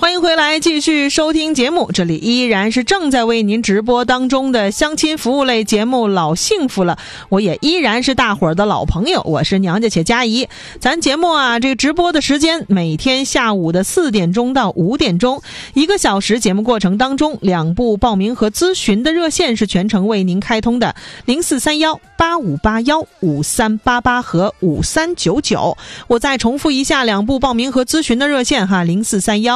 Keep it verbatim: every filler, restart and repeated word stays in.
欢迎回来继续收听节目，这里依然是正在为您直播当中的相亲服务类节目老幸福了，我也依然是大伙儿的老朋友，我是娘家且佳怡。咱节目啊，这个直播的时间每天下午的四点钟到五点钟，一个小时节目过程当中，两部报名和咨询的热线是全程为您开通的，零四三幺八五八幺五三八八和五三九九。我再重复一下两部报名和咨询的热线哈，零四三幺